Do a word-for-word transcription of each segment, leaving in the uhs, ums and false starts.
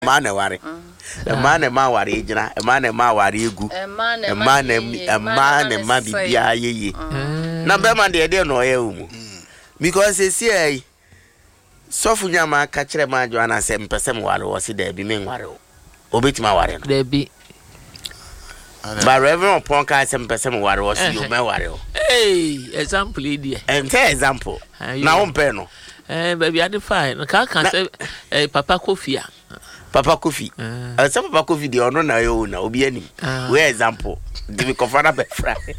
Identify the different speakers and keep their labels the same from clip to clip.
Speaker 1: man a worry. A man a ma worry, a man a ma worry egu. A man a man a man a ma be ye. Number man the idea no you. Because they say so for Yama catch a man Joanna seven percent water was it there be mean water. Obit my water. There be. But Reverend Ponka seven percent water was you my water. Hey, example, dear. And say example. Now on penno. Eh, baby, I define. I can't say eh, Papa Kofi. Papa Kofi. Uh, some Papa Kofi, the honor na yo na obi ani. Where example? Give me confirm be Friday.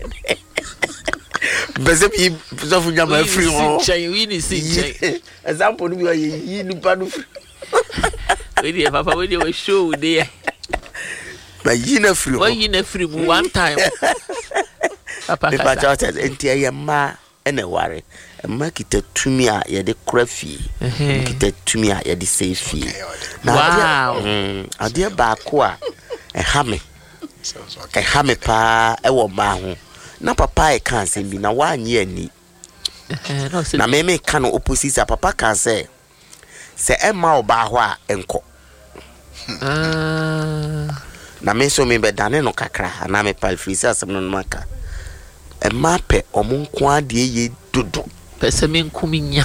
Speaker 1: Bese bi so fu nyama free one. We ni see. Example no be yi ni pa no. We dey Papa we dey show dey. But yi na free. Why yi na free one time? Papa ka. Papa cha enti ya ma ene ware. Ma kita tumi a ye de krafi. Kita tumi a ye de safe. Wow. Mm, ade ba ko a e ha me. E ha me pa e wo ma ho. Na papa e kan se bi na wa anye ani. Na me me kan opposite papa kan say se e ma oba ho a enko. Ah. Na me so me be dane no kakra na me pal free asem no maka. E ma pe omonko ade ye dodo. Pese me nkuminya.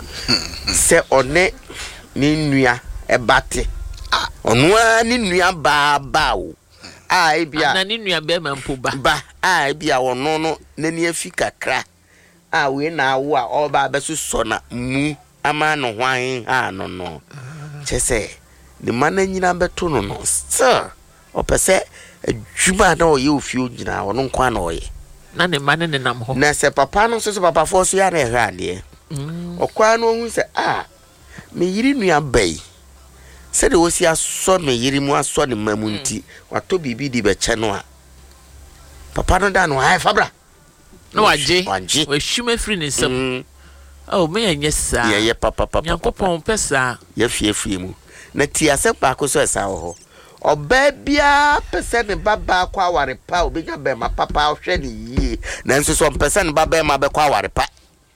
Speaker 1: Se one ni nua e bate. Ah, ono a ni nua ba ba o. Ah, e bia. Na ni nua be ma mpo ba. Ba, ah, e bia ono no nani afi kakra. Ah, we na wo a oba be so so na mu ama no hwan ha no no. Chese, the man nyina beto no no. Sir, o pese adwuma na o ye ofio nyina ono nkwa na o ye. Na ne man ne nam ho. Na se papa no so so papa fo so ya na ehwa ade. Mm. Okwa no hu se ah, me yiri nua bai. Se de wosi aso me yiri mu aso ne mamu nti, wato bibi di be che no a. Papa no da no ai fabra. No waje. We hwime free ne sem. Oh, me enye sa. Ye ye papa papa. Yakopon pesa. Ye fie fie mu. Na ti asem pa ko so esa ho. Oba bia pese ne baba kwa aware pa obenya be ma papa hwe ne yi. Na nso so pese ne baba ma be kwa aware pa.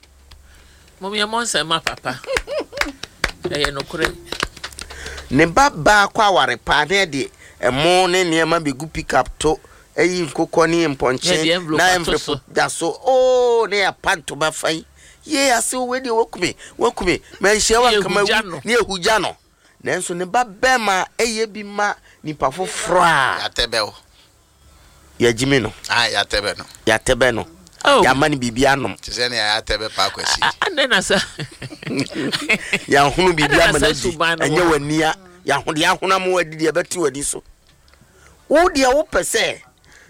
Speaker 1: Mom ye mon se ma papa. Ye no kure. Ne baba kwa aware pa ne de emo ne ne ma be gu pick up to eyi nkokọ ni mponche na emfrepo da so oh ne ya panto ba fai ye ase we de wokume wokume me hye wa kama ne ehuja no na nso ne baba ma eye bi ma nipa foforo a ya tebe o ya jimi no ah ya tebe no ya tebe no oh ya mani bibia no tse ne ya tebe pa kwasi ande na sa ya hunu bibia ma na enye wania ya hunu ya hunu ma wadi de beti wadi so wo de wo pese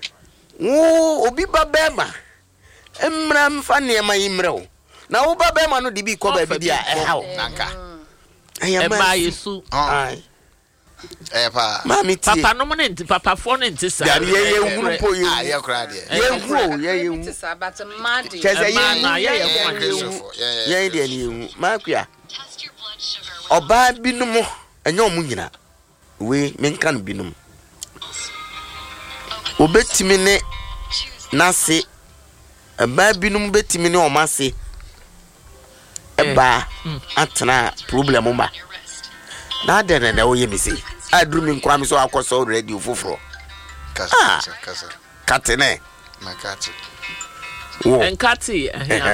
Speaker 1: wo obi babema emra mfa ne ma yimrew na wo babema no de bi ko ba bi dia e hawo nanka ayama yesu ai eh pa mami ti papa no mo ne papa fo ne ntisa ya ye ye wuru po ye ah ye kra de ye wuru ye ye ntisa but madi ma na ye ye ko ye ye de ni hu makua oba binumo enyo mu nyina we menka no binum obetimi ne nase aba binum betimi ne omase eba atena problem ma na de na o ye mi se adru mi nkwa mi so akoso radio foforo kasa kasa katene makati wo enkati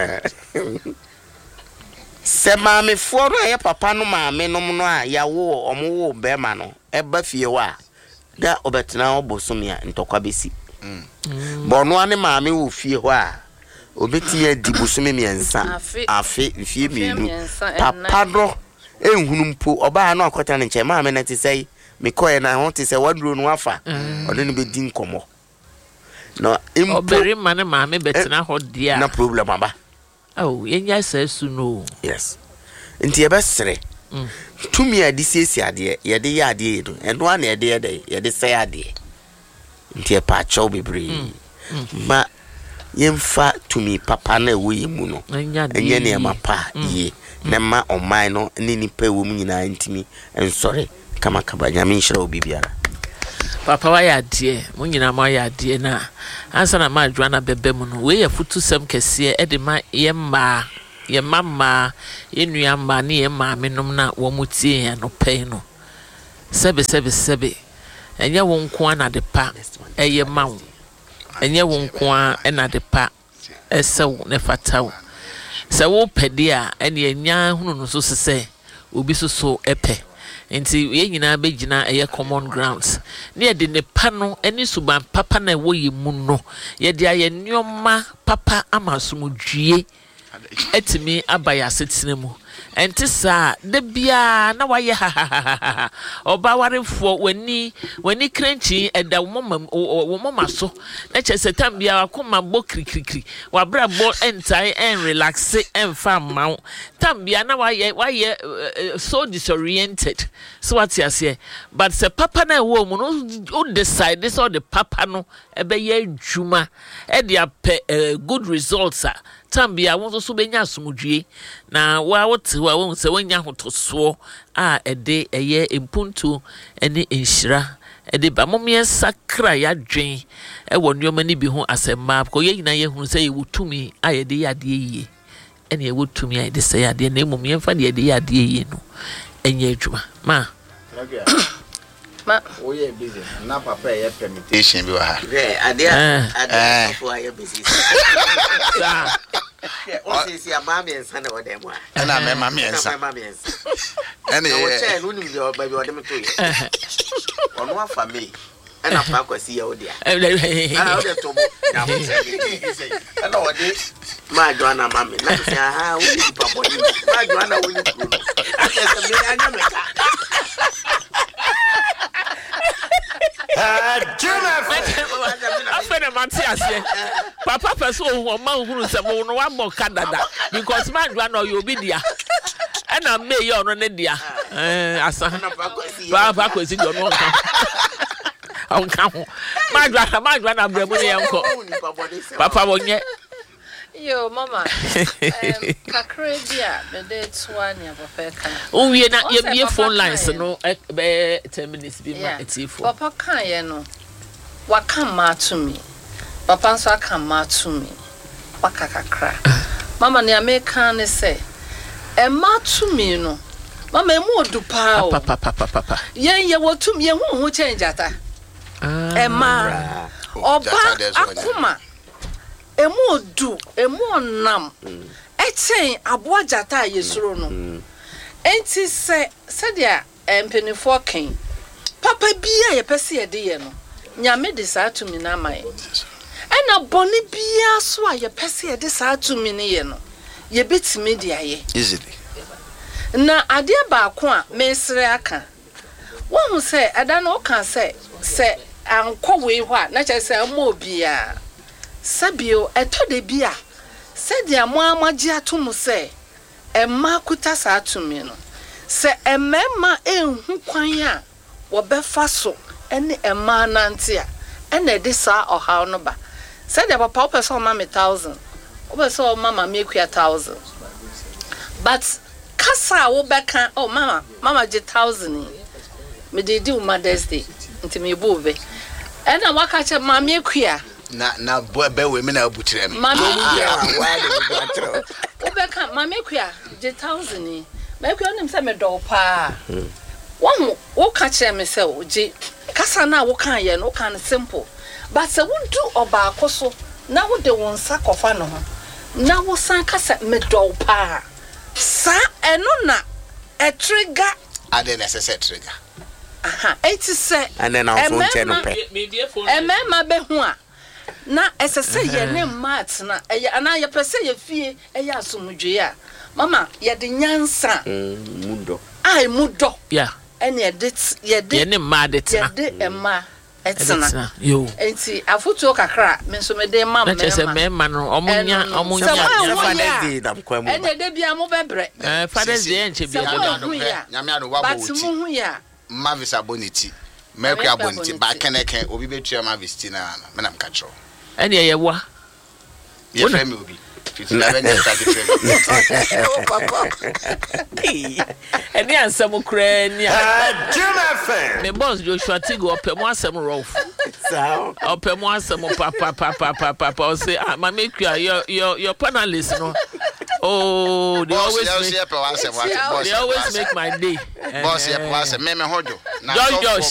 Speaker 1: se maame foro ye papa no maame no no a ya wo omo wo be ma no eba fie wa da obetena obosomia ntokwa besi mm bono ane maame wo fie ho a obeti ya di bosome miensa afi fie mienu papa do enhunu mpo oba no akota ne nche maame na tisai mekoye na ho tisai waduro no afa ono ne bedi nkomo no impo obere mane maame betena ho dia na problem aba oh yenya sasu no yes nti e besere mm tumi adi sesi ade ye de ya ade do eno ana ye de ye de ye de sai ade nti e pa chaw bebre ma yemfa tumi papa na wo yimu no enye ne ma pa ye na ma oman no ni nipa wo mu nyina ntimi ensore kama kabanya mi nshira obi biara papa wa ya de mu nyina ma ya de na ansa na ma adwa na bebe mu no we ya futu sem kese e de ma ye ma ye mama ye nua ma ne ye ma menom na wo mutie ya no pay no
Speaker 2: sebe sebe sebe enye wo nko na de pa eye ma wo enye wo nko na de pa esew ne fataw se wo pede a ene enya hunu no so se obi so so epe nti ye nyina begina eye common grounds ne ye de ne pa no eni suban papa na wo ye mu no ye de aye nyoma papa amasomdwie etimi abaya setine mu enti sa de bia na waye ha ha oba warefo wani wani kranchi eda wo mama so na chese tambia akoma bo krikrikri wabra bo entai en relax en fam ma tambia na waye waye so disoriented so what you say but se papa na wo mu no o decide so the papa no ebe ye adwuma e dia pe good results a tambia won so benya asomdwie na wa wote wa won se wanya hotoso a ede eye empuntu ene enhira ede ba momye sakra ya dwen e wonnioma ni bi ho asema ko ye nyina ye hu se ye wutumi a ye de yade yie ene ye wutumi a ye de se yade na emom ye mfa de ye de yade yie no enye adwuma ma
Speaker 3: ma wo ye busy na papa ye permutation bi wa ha
Speaker 1: eh ade ade for ye busy sa o se si amami ensa na odem a
Speaker 3: na me mami ensa
Speaker 1: mami ensa
Speaker 3: ene
Speaker 1: o che no nim de o ba bi odem to ye ono afa me ena pa kwasi ye odia ah o de to mo na mo se ena o de ma joana mami na se ha o di pa body ma joana wo ni ku ake se me anya me ka
Speaker 2: ah juna afena matiase papa person o ma hunu se mo no wa mo kadada because man joana yo bi dia ena me ye ono ne dia eh asa papa kwesi do no nka onka ho ma joana ma joana bremu ne yenko papa wonye
Speaker 4: yo mama um kakre dia be de twani papa kan
Speaker 2: o wie na ye ye phone lines no be ten minutes bi ma etifo
Speaker 4: papa kan ye no wa kan ma to me papa nso kan ma to me paka kakra mama ne american ne say e ma to me no mama e mu odu pa o
Speaker 2: papa papa papa
Speaker 4: yen ye wotum ye hu hu change ata ah e ma oba akoma emu du emu nam echen aboa jata yesuro no enti se se dia empenifo ken papa bia ye pese ye de ye no nyame de sa atumi na mai ena boni bia so a ye pese ye de sa atumi ne ye no ye betimi dia ye
Speaker 3: easily
Speaker 4: na ade ba ko a mesre aka won se ada na o kan se se anko we ho a na che se mo bia sabio eto de bia se dia mo amaji atum se emma kuta sa atumi no se emema enhu kwan a wo befa so ene emma nante a ene de sa ohaw no ba se dia papa o person ma me one thousand o be so mama me ku one thousand but kasa wo beka oh mama mama je one thousand me dey do Mother's Day nti me bo be ena waka che mama me ku ya
Speaker 3: na na be we me na abutirem
Speaker 4: mama wa de buatro wo beka mama me ku ya je one thousand me ku ya nim se me do pa wo wo ka che me se o je kasa na wo kan ye no kan simple but se wo do oba akoso na wo de won sakofa no ho na wo san kasa me do pa sa eno na e trigger
Speaker 3: ade necessary trigger
Speaker 4: aha eti se
Speaker 1: and then our phone channel pe
Speaker 4: e mema be hu a na esese ye ne mat na e ana ye pese ye fie e ya asomdwe a mama ye de nyansa
Speaker 1: mudo
Speaker 4: ai mudo
Speaker 2: yeah
Speaker 4: ene ye de ye de
Speaker 2: ye ne ma de tena
Speaker 4: ye de ema etina
Speaker 2: yo
Speaker 4: enti afutu kakra me so me de ma
Speaker 2: me na se me ma no omunya omunya
Speaker 1: Father's Day dam kwa mu
Speaker 4: ene de bia mo bebre
Speaker 2: eh Father's Day enche bia
Speaker 3: nyame ado wabo
Speaker 4: but mu hu ya
Speaker 3: Mavis aboniti Mercury aboniti ba keneke obi betua Mavis ti na me na mka tro
Speaker 2: ene ye wa
Speaker 3: ye frame obi fifty-seven years thirty-three
Speaker 4: oh papa
Speaker 2: ene ansem kra ni
Speaker 3: ah Juma fan
Speaker 2: me boss Joshua Tigo opem asem rough
Speaker 1: so
Speaker 2: opem asem papa papa papa papa say ah ma make your your your panelists no oh they
Speaker 3: boss,
Speaker 2: always
Speaker 3: boss,
Speaker 2: make,
Speaker 3: boss,
Speaker 2: they always make my day
Speaker 3: boss ye boss me me hojo
Speaker 2: Joy Joy